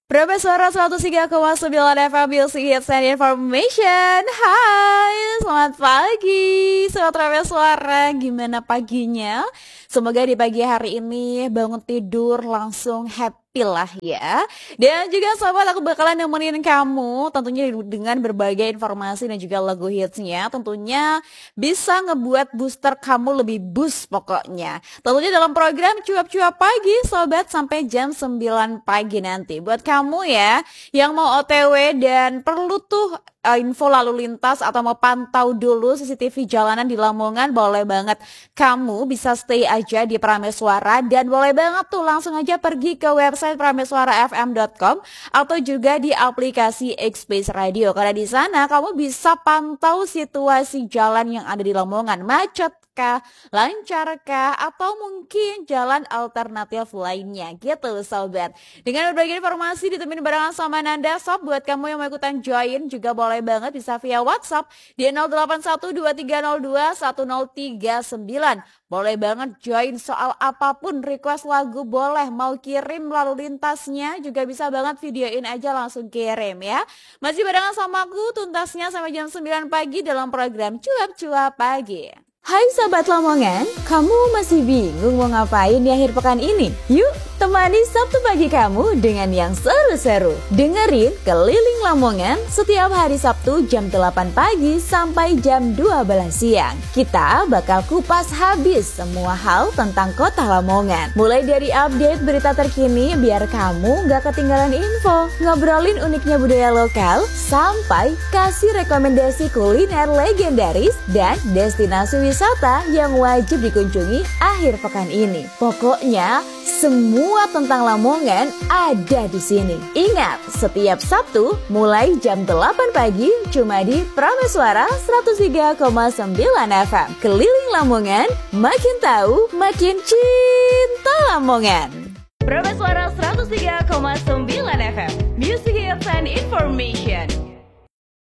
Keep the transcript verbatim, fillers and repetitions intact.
Profesor seratus tiga koma sembilan F M Music Hits and Information. Hai, selamat pagi Sobat Profesor, gimana paginya? Semoga di pagi hari ini bangun tidur langsung happy lah ya. Dan juga sobat, aku bakalan nemenin kamu tentunya dengan berbagai informasi dan juga lagu hitsnya. Tentunya bisa ngebuat booster kamu lebih boost pokoknya. Tentunya dalam program Cuap-Cuap Pagi sobat sampai jam sembilan pagi nanti. Buat kamu ya yang mau O T W dan perlu tuh uh, info lalu lintas atau mau pantau dulu C C T V jalanan di Lamongan, boleh banget kamu bisa stay aja di Prameswara. Dan boleh banget tuh langsung aja pergi ke website prameswara f m dot com atau juga di aplikasi X-Space Radio. Karena di sana kamu bisa pantau situasi jalan yang ada di Lamongan, macet kah, lancar kah, atau mungkin jalan alternatif lainnya gitu sobat. Dengan berbagai informasi ditemenin barengan sama Nanda Sob. Buat kamu yang mau ikutan join juga boleh banget bisa via WhatsApp di nol delapan satu dua tiga nol dua satu nol tiga sembilan. Boleh banget join soal apapun, request lagu boleh, mau kirim lalu lintasnya juga bisa banget, videoin aja langsung kirim ya. Masih barengan sama aku tuntasnya sampai jam sembilan pagi dalam program Cuap-Cuap Pagi. Hai Sobat Lamongan, kamu masih bingung mau ngapain di akhir pekan ini? Yuk temani Sabtu pagi kamu dengan yang seru-seru. Dengerin Keliling Lamongan setiap hari Sabtu jam delapan pagi sampai jam dua belas siang. Kita bakal kupas habis semua hal tentang kota Lamongan. Mulai dari update berita terkini biar kamu gak ketinggalan info, ngobrolin uniknya budaya lokal, sampai kasih rekomendasi kuliner legendaris dan destinasi wisata yang wajib dikunjungi akhir pekan ini. Pokoknya semua tentang Lamongan ada di sini. Ingat, setiap Sabtu mulai jam delapan pagi cuma di Prameswara seratus tiga koma sembilan F M. Keliling Lamongan, makin tahu, makin cinta Lamongan. Prameswara seratus tiga koma sembilan F M, Music Hits and Information.